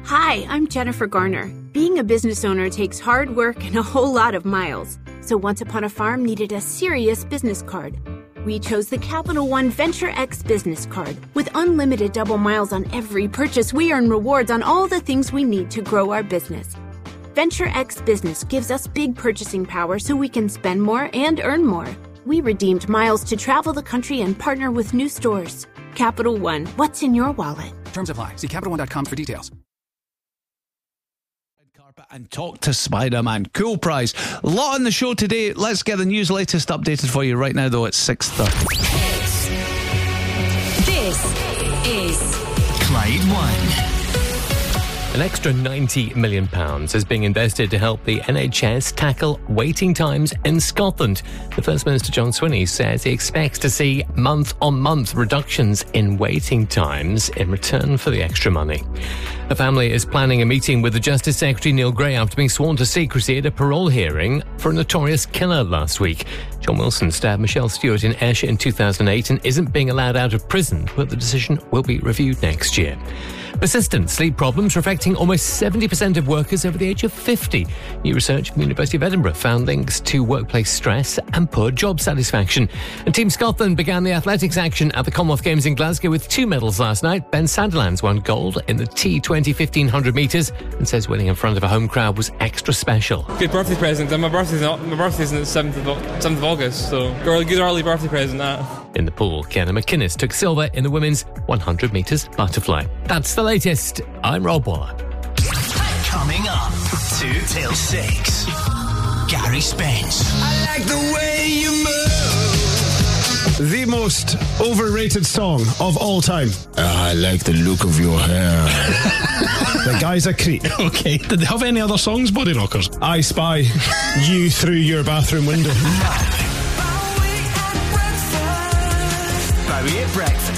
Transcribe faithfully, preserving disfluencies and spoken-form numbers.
Hi, I'm Jennifer Garner. Being a business owner takes hard work and a whole lot of miles. So Once Upon a Farm needed a serious business card. We chose the Capital One Venture X business card. With unlimited double miles on every purchase, we earn rewards on all the things we need to grow our business. Venture X Business gives us big purchasing power so we can spend more and earn more. We redeemed miles to travel the country and partner with new stores. Capital One, what's in your wallet? Terms apply. See Capital One dot com for details. And talk to Spider-Man. Cool prize. A lot on the show today. Let's get the news latest updated for you right now, though. It's six thirty. This is Clyde One. An extra ninety million pounds is being invested to help the N H S tackle waiting times in Scotland. The First Minister John Swinney says he expects to see month-on-month reductions in waiting times in return for the extra money. The family is planning a meeting with the Justice Secretary Neil Gray after being sworn to secrecy at a parole hearing for a notorious killer last week. John Wilson stabbed Michelle Stewart in Esher in two thousand eight and isn't being allowed out of prison, but the decision will be reviewed next year. Persistent sleep problems are affecting almost seventy percent of workers over the age of fifty. New research from the University of Edinburgh found links to workplace stress and poor job satisfaction. And Team Scotland began the athletics action at the Commonwealth Games in Glasgow with two medals last night. Ben Sandilands won gold in the T twenty fifteen hundred metres and says winning in front of a home crowd was extra special. Good birthday present, and my birthday's not my birthday's on the seventh of August, so good early birthday present that. In the pool, Kiana McInnes took silver in the women's one hundred metres butterfly. That's the latest. I'm Rob Waller. Coming up, two till six. Gary Spence. I like the way you move. The most overrated song of all time. I like the look of your hair. The guy's a creep. Okay. Did they have any other songs, Body Rockers? I spy you through your bathroom window. Bowie at breakfast.